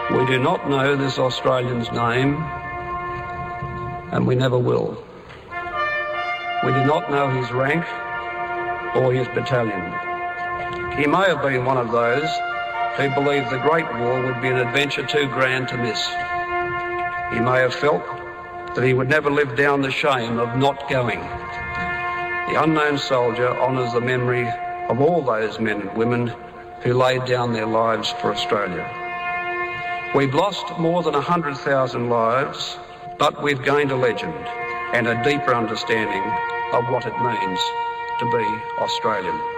We do not know this Australian's name, and we never will. We do not know his rank or his battalion. He may have been one of those who believed the Great War would be an adventure too grand to miss. He may have felt that he would never live down the shame of not going. The unknown soldier honours the memory of all those men and women who laid down their lives for Australia. We've lost more than 100,000 lives, but we've gained a legend and a deeper understanding of what it means to be Australian.